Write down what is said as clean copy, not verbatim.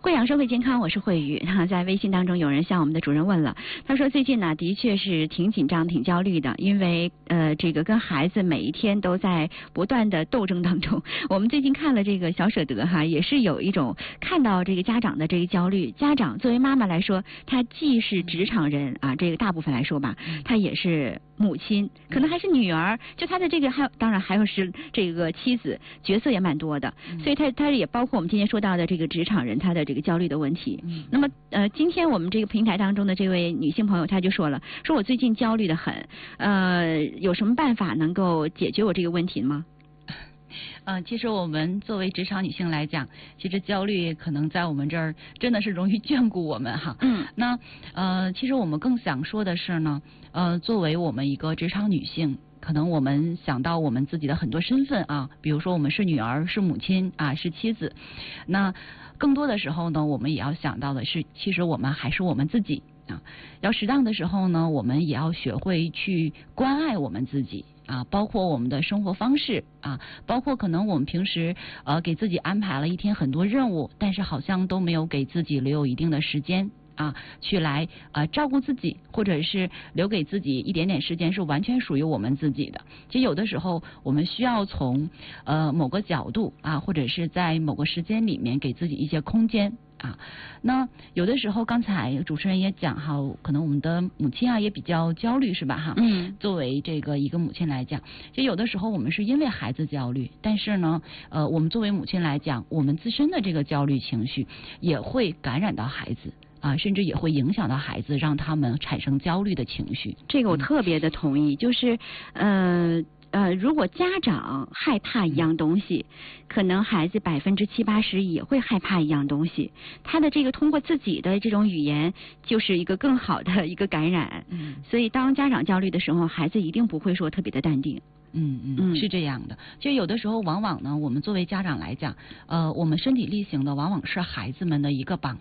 贵阳社会健康，我是慧宇。在微信当中，有人向我们的主任问了，他说最近呢，的确是挺紧张、挺焦虑的，因为这个跟孩子每一天都在不断的斗争当中。我们最近看了这个小舍得哈，也是有一种看到这个家长的这个焦虑。家长作为妈妈来说，她既是职场人啊，这个大部分来说吧，她也是母亲，可能还是女儿，就她的这个当然还有是这个妻子，角色也蛮多的，所以她也包括我们今天说到的这个职场人，她的这个焦虑的问题。那么今天我们这个平台当中的这位女性朋友，她就说了，说我最近焦虑的很，有什么办法能够解决我这个问题吗？ 其实我们作为职场女性来讲，其实焦虑可能在我们这儿真的是容易眷顾我们哈。那其实我们更想说的是呢，作为我们一个职场女性，可能我们想到我们自己的很多身份啊，比如说我们是女儿、是母亲啊、是妻子，那更多的时候呢，我们也要想到的是，其实我们还是我们自己啊。要适当的时候呢，我们也要学会去关爱我们自己。啊，包括我们的生活方式啊，包括可能我们平时给自己安排了一天很多任务，但是好像都没有给自己留有一定的时间啊，去来照顾自己，或者是留给自己一点点时间是完全属于我们自己的。其实有的时候我们需要从某个角度啊，或者是在某个时间里面给自己一些空间。啊，那有的时候刚才主持人也讲哈，可能我们的母亲啊也比较焦虑是吧哈？作为这个一个母亲来讲，其实有的时候我们是因为孩子焦虑，但是呢，我们作为母亲来讲，我们自身的这个焦虑情绪也会感染到孩子。啊，甚至也会影响到孩子，让他们产生焦虑的情绪。 这个我特别的同意，就是如果家长害怕一样东西，可能孩子70%-80%也会害怕一样东西。他的这个通过自己的这种语言，就是一个更好的一个感染。所以当家长焦虑的时候，孩子一定不会说特别的淡定。 是这样的。其实有的时候，往往呢，我们作为家长来讲，我们身体力行的，往往是孩子们的一个榜样。